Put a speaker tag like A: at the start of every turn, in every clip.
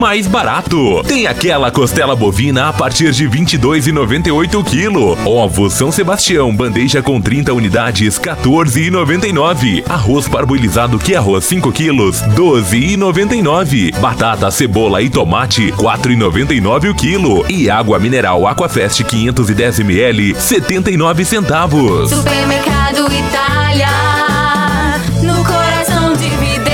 A: mais barato. Tem aquela costela bovina a partir de R$ 22,98 o quilo. Ovo São Sebastião, bandeja com 30 unidades, R$ 14,99. Arroz parboilizado que arroz 5 quilos, R$ 12,99. Batata, cebola e tomate, R$ 4,99 o quilo. E água mineral Aquafest 510 ml, 79 centavos.
B: Supermercado Itália, no coração de Videira.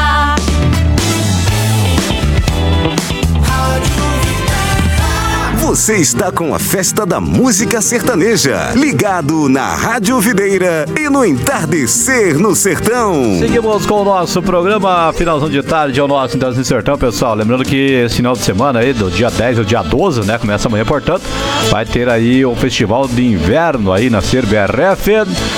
C: Você está com a Festa da Música Sertaneja, ligado na Rádio Videira e no Entardecer no Sertão.
D: Seguimos com o nosso programa, finalzão de tarde, é o nosso Entardecer no Sertão, pessoal. Lembrando que esse final de semana aí, do dia 10 ao dia 12, né, começa amanhã, portanto, vai ter aí o Festival de Inverno aí na CBRF.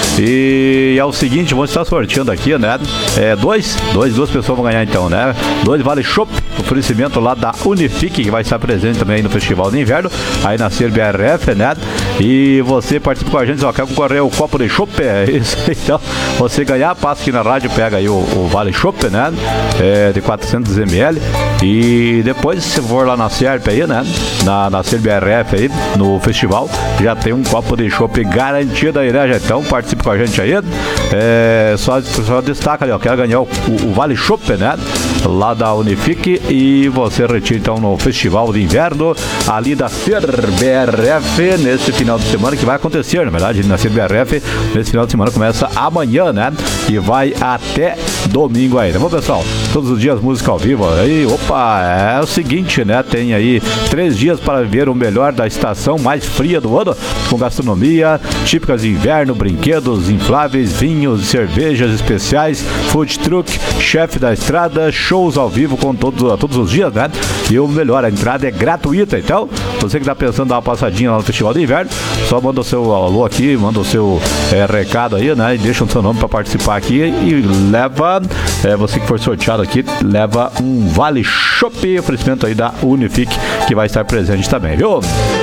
D: E é o seguinte, vamos estar sorteando aqui, né, duas pessoas vão ganhar então, né, 2 vale chopp, oferecimento lá da Unifique, que vai estar presente também aí no Festival de Inverno, aí na CBRF, né? E você participa com a gente, ó, quer concorrer ao copo de chopp, é isso. Então, você ganhar, passa aqui na rádio, pega aí o Vale Chopp, né? De 400 ml. E depois, se for lá na CERP aí, né? Na CBRF aí, no festival, já tem um copo de chopp garantido aí, né, gente? Então, participe com a gente aí. Só destaca ali, ó, quer ganhar o Vale Chopp, né? Lá da Unifique, e você retira então no Festival de Inverno ali da CBRF nesse final de semana, que vai acontecer, na verdade, na CBRF nesse final de semana, começa amanhã, né? E vai até domingo ainda. Bom, pessoal, todos os dias música ao vivo aí, opa, é o seguinte, né? Tem aí 3 dias para ver o melhor da estação mais fria do ano, com gastronomia típicas de inverno, brinquedos infláveis, vinhos, cervejas especiais, food truck, chefe da estrada, shows ao vivo com todos os dias, né? E o melhor, a entrada é gratuita. Então, você que tá pensando em dar uma passadinha lá no Festival de Inverno, só manda o seu alô aqui, manda o seu recado aí, né? E deixa o seu nome para participar aqui e leva, você que for sorteado aqui, leva um Vale Chopp, oferecimento aí da Unifique, que vai estar presente também, viu?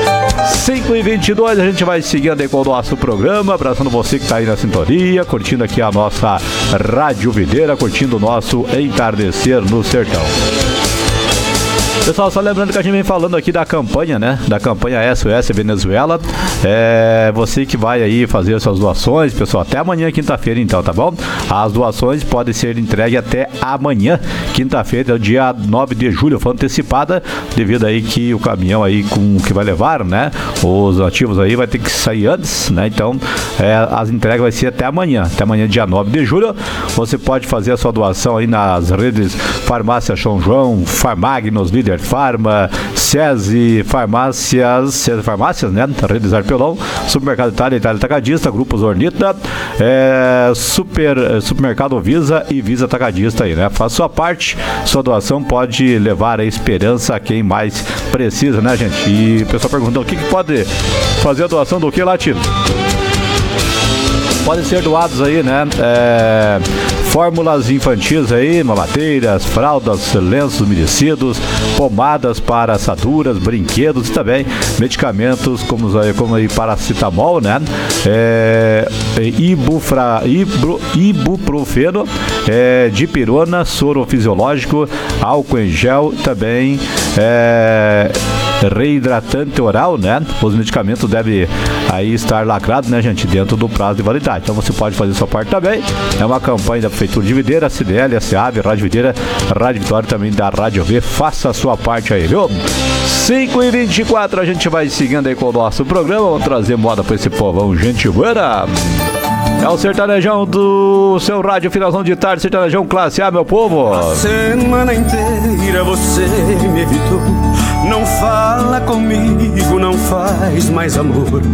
D: 5h22, a gente vai seguindo aí com o nosso programa, abraçando você que tá aí na sintonia, curtindo aqui a nossa Rádio Videira, curtindo o nosso Entardecer no Sertão. Pessoal, só lembrando que a gente vem falando aqui da campanha, né? Da campanha SOS Venezuela. Você que vai aí fazer suas doações, pessoal, até amanhã, quinta-feira, então, tá bom? As doações podem ser entregues até amanhã, quinta-feira, dia 9 de julho, foi antecipada, devido aí que o caminhão aí com que vai levar, né? Os ativos aí vai ter que sair antes, né? Então, as entregas vai ser até amanhã, dia 9 de julho. Você pode fazer a sua doação aí nas redes Farmácia São João, Farmagnos, Líder Farma, SESI Farmácias, né? Redes Arpelão, Supermercado Itália Atacadista, Grupos Ornita, Supermercado Visa e Visa Atacadista aí, né? Faça sua parte, sua doação pode levar a esperança a quem mais precisa, né, gente? E o pessoal perguntando o que pode fazer a doação do que, Latino? Podem ser doados aí, né? Fórmulas infantis aí, mamadeiras, fraldas, lenços umedecidos, pomadas para assaduras, brinquedos e também medicamentos como aí paracetamol, né? Ibuprofeno, dipirona, soro fisiológico, álcool em gel, também reidratante oral, né? Os medicamentos devem aí estar lacrados, né, gente, dentro do prazo de validade. Então você pode fazer sua parte também. É uma campanha da Prefeitura de Videira, CDL, SEAB, Rádio Videira, Rádio Vitória, também da Rádio V. Faça a sua parte aí, viu? 5h24, a gente vai seguindo aí com o nosso programa. Vamos trazer moda pra esse povão, gente buena. É o sertanejão do seu rádio, finalzão de tarde, sertanejão classe A, meu povo.
E: A semana inteira você me evitou, não fala comigo, não faz mais amor.